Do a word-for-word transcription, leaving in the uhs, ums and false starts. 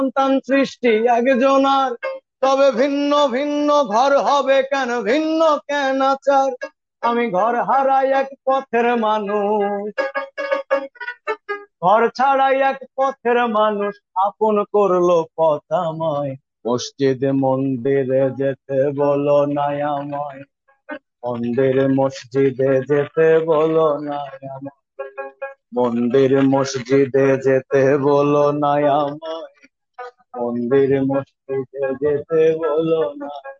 সন্তান সৃষ্টি একজনার, তবে ভিন্ন ভিন্ন ঘর হবে কেন, ভিন্ন কেন আচার। আমি ঘর হারাই এক পথের মানুষ, ঘর ছাড়াই এক পথের মানুষ, আপন করলো পথ আমায়। মসজিদে মন্দিরে যেতে বলো না আমায়, মন্দির মসজিদে যেতে বলো না আমায়, মন্দির মসজিদে যেতে বলো না আমায়, মন্দির মসজিদে যেতে বলো না।